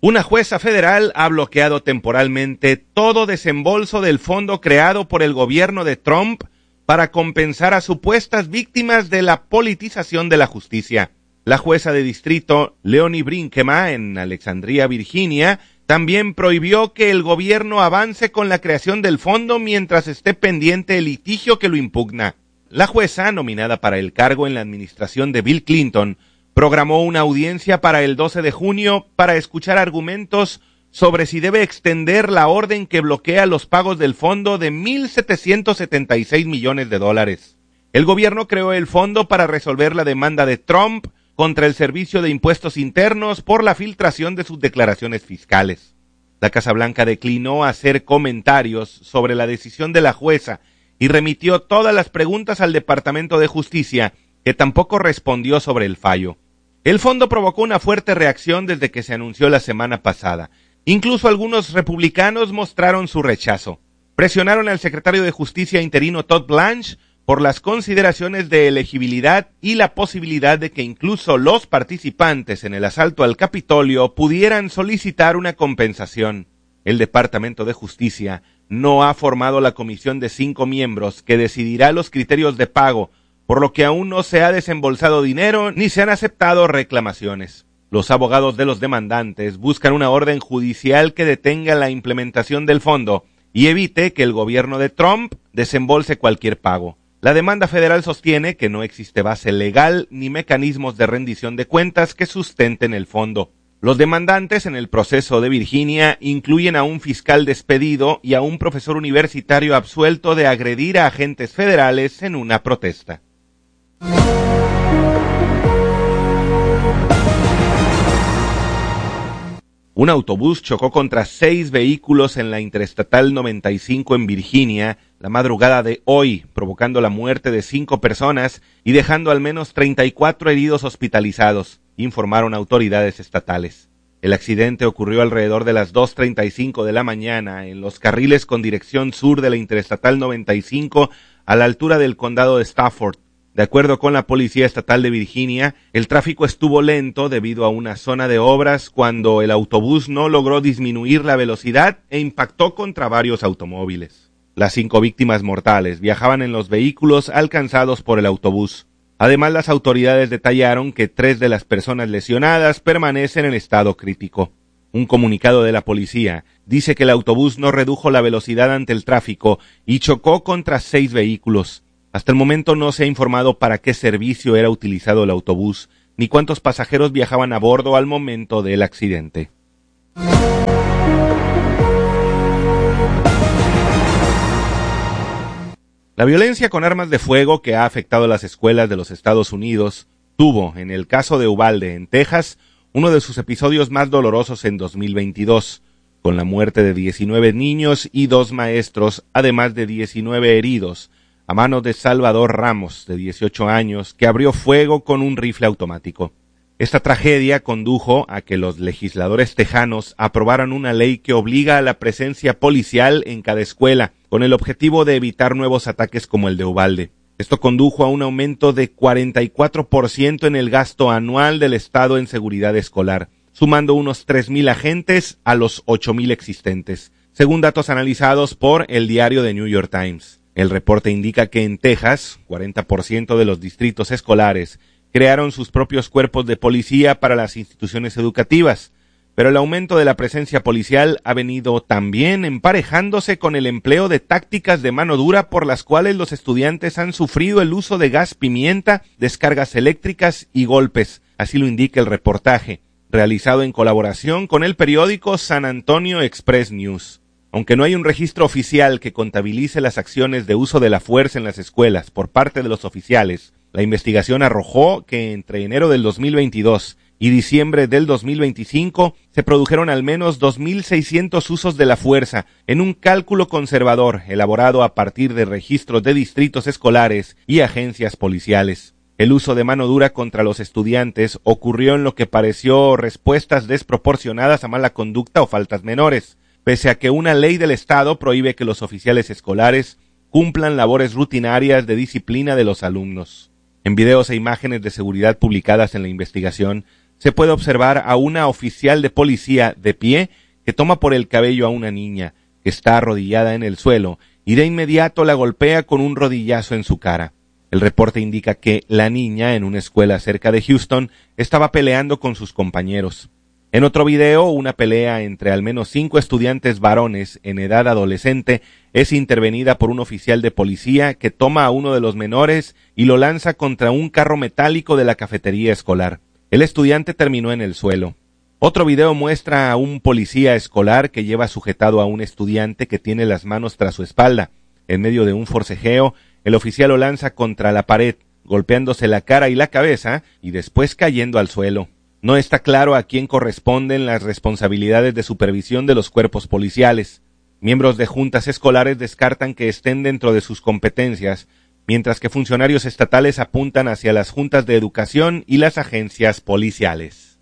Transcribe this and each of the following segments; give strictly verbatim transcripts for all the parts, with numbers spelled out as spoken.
Una jueza federal ha bloqueado temporalmente todo desembolso del fondo creado por el gobierno de Trump para compensar a supuestas víctimas de la politización de la justicia. La jueza de distrito Leonie Brinkema, en Alexandria, Virginia, también prohibió que el gobierno avance con la creación del fondo mientras esté pendiente el litigio que lo impugna. La jueza, nominada para el cargo en la administración de Bill Clinton, programó una audiencia para el doce de junio para escuchar argumentos sobre si debe extender la orden que bloquea los pagos del fondo de mil setecientos setenta y seis millones de dólares. El gobierno creó el fondo para resolver la demanda de Trump contra el Servicio de Impuestos Internos por la filtración de sus declaraciones fiscales. La Casa Blanca declinó hacer comentarios sobre la decisión de la jueza y remitió todas las preguntas al Departamento de Justicia, que tampoco respondió sobre el fallo. El fondo provocó una fuerte reacción desde que se anunció la semana pasada. Incluso algunos republicanos mostraron su rechazo. Presionaron al secretario de Justicia interino Todd Blanche por las consideraciones de elegibilidad y la posibilidad de que incluso los participantes en el asalto al Capitolio pudieran solicitar una compensación. El Departamento de Justicia no ha formado la comisión de cinco miembros que decidirá los criterios de pago, por lo que aún no se ha desembolsado dinero ni se han aceptado reclamaciones. Los abogados de los demandantes buscan una orden judicial que detenga la implementación del fondo y evite que el gobierno de Trump desembolse cualquier pago. La demanda federal sostiene que no existe base legal ni mecanismos de rendición de cuentas que sustenten el fondo. Los demandantes en el proceso de Virginia incluyen a un fiscal despedido y a un profesor universitario absuelto de agredir a agentes federales en una protesta. Un autobús chocó contra seis vehículos en la Interestatal noventa y cinco en Virginia la madrugada de hoy, provocando la muerte de cinco personas y dejando al menos treinta y cuatro heridos hospitalizados, informaron autoridades estatales. El accidente ocurrió alrededor de las dos treinta y cinco de la mañana en los carriles con dirección sur de la Interestatal noventa y cinco a la altura del condado de Stafford. De acuerdo con la Policía Estatal de Virginia, el tráfico estuvo lento debido a una zona de obras cuando el autobús no logró disminuir la velocidad e impactó contra varios automóviles. Las cinco víctimas mortales viajaban en los vehículos alcanzados por el autobús. Además, las autoridades detallaron que tres de las personas lesionadas permanecen en estado crítico. Un comunicado de la policía dice que el autobús no redujo la velocidad ante el tráfico y chocó contra seis vehículos. Hasta el momento no se ha informado para qué servicio era utilizado el autobús, ni cuántos pasajeros viajaban a bordo al momento del accidente. La violencia con armas de fuego que ha afectado las escuelas de los Estados Unidos tuvo, en el caso de Uvalde, en Texas, uno de sus episodios más dolorosos en dos mil veintidós, con la muerte de diecinueve niños y dos maestros, además de diecinueve heridos, a manos de Salvador Ramos, de dieciocho años, que abrió fuego con un rifle automático. Esta tragedia condujo a que los legisladores tejanos aprobaran una ley que obliga a la presencia policial en cada escuela, con el objetivo de evitar nuevos ataques como el de Uvalde. Esto condujo a un aumento de cuarenta y cuatro por ciento en el gasto anual del Estado en seguridad escolar, sumando unos tres mil agentes a los ocho mil existentes, según datos analizados por el diario The New York Times. El reporte indica que en Texas, cuarenta por ciento de los distritos escolares crearon sus propios cuerpos de policía para las instituciones educativas, pero el aumento de la presencia policial ha venido también emparejándose con el empleo de tácticas de mano dura por las cuales los estudiantes han sufrido el uso de gas pimienta, descargas eléctricas y golpes, así lo indica el reportaje, realizado en colaboración con el periódico San Antonio Express News. Aunque no hay un registro oficial que contabilice las acciones de uso de la fuerza en las escuelas por parte de los oficiales, la investigación arrojó que entre enero del dos mil veintidós y diciembre del dos mil veinticinco se produjeron al menos dos mil seiscientos usos de la fuerza en un cálculo conservador elaborado a partir de registros de distritos escolares y agencias policiales. El uso de mano dura contra los estudiantes ocurrió en lo que pareció respuestas desproporcionadas a mala conducta o faltas menores, pese a que una ley del Estado prohíbe que los oficiales escolares cumplan labores rutinarias de disciplina de los alumnos. En videos e imágenes de seguridad publicadas en la investigación, se puede observar a una oficial de policía de pie que toma por el cabello a una niña que está arrodillada en el suelo y de inmediato la golpea con un rodillazo en su cara. El reporte indica que la niña, en una escuela cerca de Houston, estaba peleando con sus compañeros. En otro video, una pelea entre al menos cinco estudiantes varones en edad adolescente es intervenida por un oficial de policía que toma a uno de los menores y lo lanza contra un carro metálico de la cafetería escolar. El estudiante terminó en el suelo. Otro video muestra a un policía escolar que lleva sujetado a un estudiante que tiene las manos tras su espalda. En medio de un forcejeo, el oficial lo lanza contra la pared, golpeándose la cara y la cabeza y después cayendo al suelo. No está claro a quién corresponden las responsabilidades de supervisión de los cuerpos policiales. Miembros de juntas escolares descartan que estén dentro de sus competencias, mientras que funcionarios estatales apuntan hacia las juntas de educación y las agencias policiales.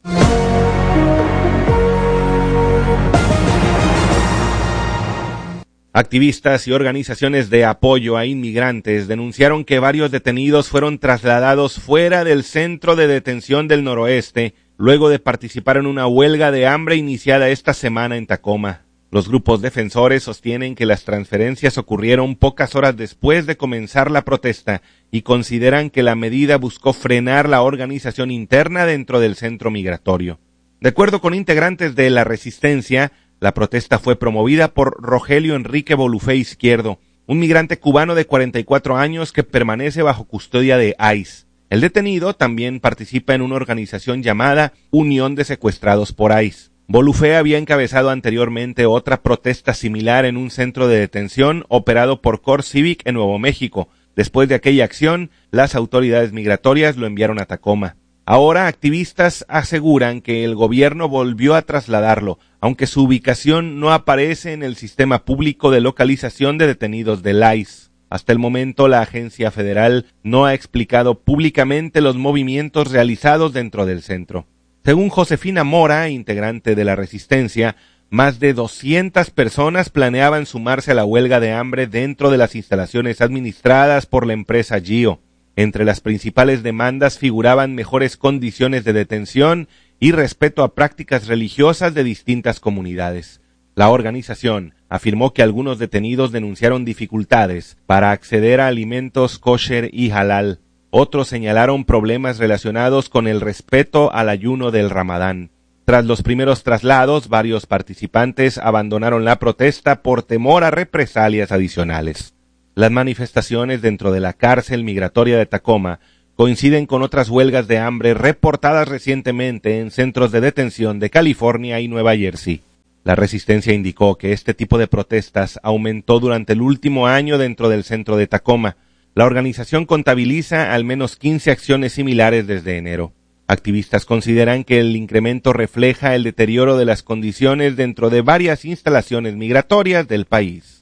Activistas y organizaciones de apoyo a inmigrantes denunciaron que varios detenidos fueron trasladados fuera del centro de detención del noroeste luego de participar en una huelga de hambre iniciada esta semana en Tacoma. Los grupos defensores sostienen que las transferencias ocurrieron pocas horas después de comenzar la protesta y consideran que la medida buscó frenar la organización interna dentro del centro migratorio. De acuerdo con integrantes de la resistencia, la protesta fue promovida por Rogelio Enrique Bolufé Izquierdo, un migrante cubano de cuarenta y cuatro años que permanece bajo custodia de I C E. El detenido también participa en una organización llamada Unión de Secuestrados por I C E. Bolufé había encabezado anteriormente otra protesta similar en un centro de detención operado por Core Civic en Nuevo México. Después de aquella acción, las autoridades migratorias lo enviaron a Tacoma. Ahora, activistas aseguran que el gobierno volvió a trasladarlo, aunque su ubicación no aparece en el sistema público de localización de detenidos del I C E. Hasta el momento, la agencia federal no ha explicado públicamente los movimientos realizados dentro del centro. Según Josefina Mora, integrante de la Resistencia, más de doscientas personas planeaban sumarse a la huelga de hambre dentro de las instalaciones administradas por la empresa Gio. Entre las principales demandas figuraban mejores condiciones de detención y respeto a prácticas religiosas de distintas comunidades. La organización afirmó que algunos detenidos denunciaron dificultades para acceder a alimentos kosher y halal. Otros señalaron problemas relacionados con el respeto al ayuno del Ramadán. Tras los primeros traslados, varios participantes abandonaron la protesta por temor a represalias adicionales. Las manifestaciones dentro de la cárcel migratoria de Tacoma coinciden con otras huelgas de hambre reportadas recientemente en centros de detención de California y Nueva Jersey. La Resistencia indicó que este tipo de protestas aumentó durante el último año dentro del centro de Tacoma. La organización contabiliza al menos quince acciones similares desde enero. Activistas consideran que el incremento refleja el deterioro de las condiciones dentro de varias instalaciones migratorias del país.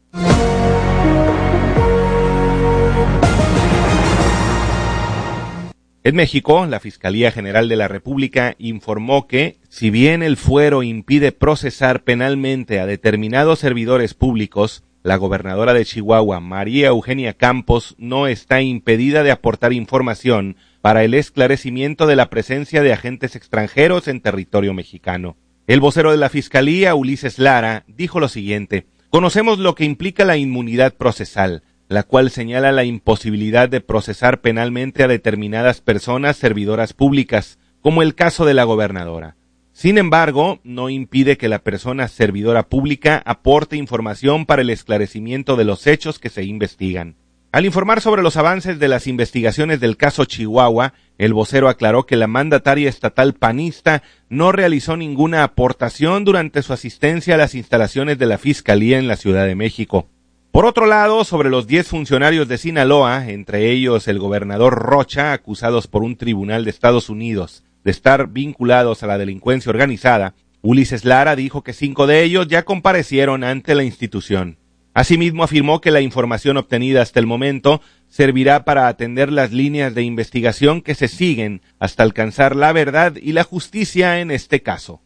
En México, la Fiscalía General de la República informó que, si bien el fuero impide procesar penalmente a determinados servidores públicos, la gobernadora de Chihuahua, María Eugenia Campos, no está impedida de aportar información para el esclarecimiento de la presencia de agentes extranjeros en territorio mexicano. El vocero de la Fiscalía, Ulises Lara, dijo lo siguiente: «Conocemos lo que implica la inmunidad procesal, la cual señala la imposibilidad de procesar penalmente a determinadas personas servidoras públicas, como el caso de la gobernadora. Sin embargo, no impide que la persona servidora pública aporte información para el esclarecimiento de los hechos que se investigan». Al informar sobre los avances de las investigaciones del caso Chihuahua, el vocero aclaró que la mandataria estatal panista no realizó ninguna aportación durante su asistencia a las instalaciones de la Fiscalía en la Ciudad de México. Por otro lado, sobre los diez funcionarios de Sinaloa, entre ellos el gobernador Rocha, acusados por un tribunal de Estados Unidos de estar vinculados a la delincuencia organizada, Ulises Lara dijo que cinco de ellos ya comparecieron ante la institución. Asimismo, afirmó que la información obtenida hasta el momento servirá para atender las líneas de investigación que se siguen hasta alcanzar la verdad y la justicia en este caso.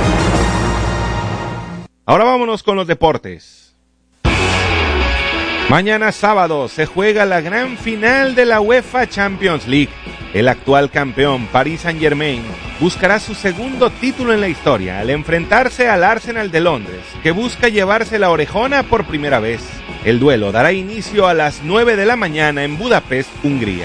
Ahora vámonos con los deportes. Mañana sábado se juega la gran final de la UEFA Champions League. El actual campeón Paris Saint-Germain buscará su segundo título en la historia al enfrentarse al Arsenal de Londres, que busca llevarse la orejona por primera vez. El duelo dará inicio a las nueve de la mañana en Budapest, Hungría.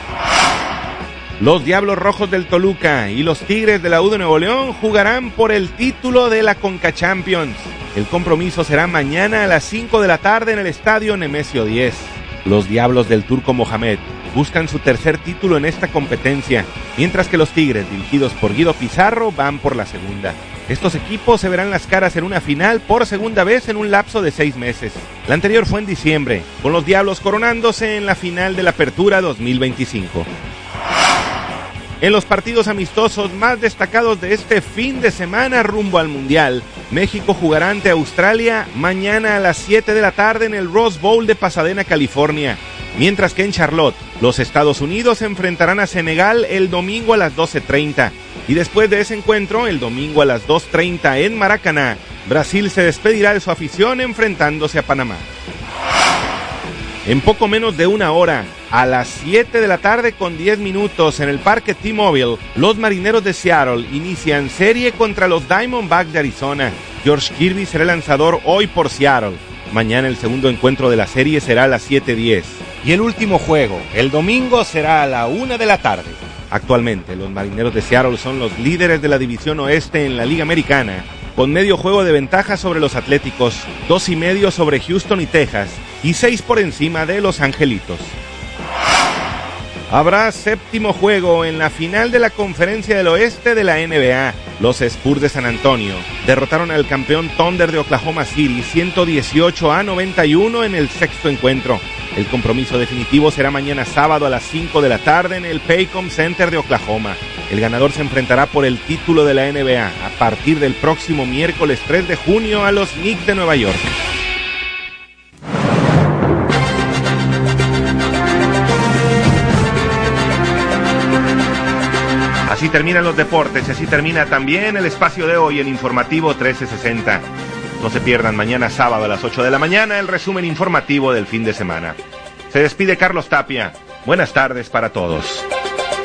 Los Diablos Rojos del Toluca y los Tigres de la U de Nuevo León jugarán por el título de la Conca Champions. El compromiso será mañana a las cinco de la tarde en el Estadio Nemesio diez. Los Diablos del Turco Mohamed buscan su tercer título en esta competencia, mientras que los Tigres, dirigidos por Guido Pizarro, van por la segunda. Estos equipos se verán las caras en una final por segunda vez en un lapso de seis meses. La anterior fue en diciembre, con los Diablos coronándose en la final de la Apertura dos mil veinticinco. En los partidos amistosos más destacados de este fin de semana rumbo al Mundial, México jugará ante Australia mañana a las siete de la tarde en el Rose Bowl de Pasadena, California, mientras que en Charlotte, los Estados Unidos se enfrentarán a Senegal el domingo a las doce treinta, y después de ese encuentro, el domingo a las dos treinta en Maracaná, Brasil se despedirá de su afición enfrentándose a Panamá. En poco menos de una hora, a las siete de la tarde con diez minutos en el Parque T-Mobile, los Marineros de Seattle inician serie contra los Diamondbacks de Arizona. George Kirby será el lanzador hoy por Seattle. Mañana el segundo encuentro de la serie será a las siete diez. Y el último juego, el domingo, será a la una de la tarde. Actualmente, los Marineros de Seattle son los líderes de la División Oeste en la Liga Americana, con medio juego de ventaja sobre los Atléticos, dos y medio sobre Houston y Texas, y seis por encima de los Angelitos. Habrá séptimo juego en la final de la Conferencia del Oeste de la N B A. Los Spurs de San Antonio derrotaron al campeón Thunder de Oklahoma City ciento dieciocho a noventa y uno en el sexto encuentro. El compromiso definitivo será mañana sábado a las cinco de la tarde en el Paycom Center de Oklahoma. El ganador se enfrentará por el título de la N B A a partir del próximo miércoles tres de junio a los Knicks de Nueva York. Así terminan los deportes y así termina también el espacio de hoy en Informativo trece sesenta. No se pierdan mañana sábado a las ocho de la mañana el resumen informativo del fin de semana. Se despide Carlos Tapia. Buenas tardes para todos.